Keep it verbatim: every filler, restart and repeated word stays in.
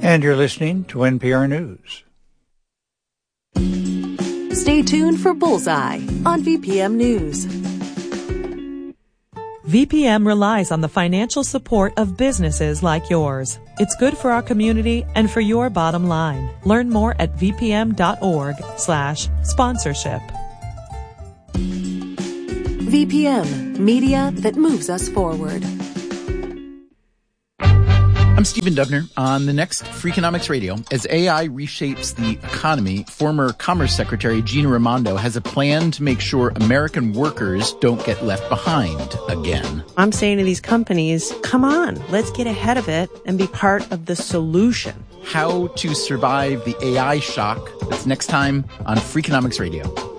And you're listening to N P R News. Stay tuned for Bullseye on V P M News. V P M relies on the financial support of businesses like yours. It's good for our community and for your bottom line. Learn more at vpm.org slash sponsorship. V P M, media that moves us forward. I'm Stephen Dubner. On the next Freakonomics Radio, as A I reshapes the economy, former Commerce Secretary Gina Raimondo has a plan to make sure American workers don't get left behind again. I'm saying to these companies, come on, let's get ahead of it and be part of the solution. How to survive the A I shock. That's next time on Freakonomics Radio.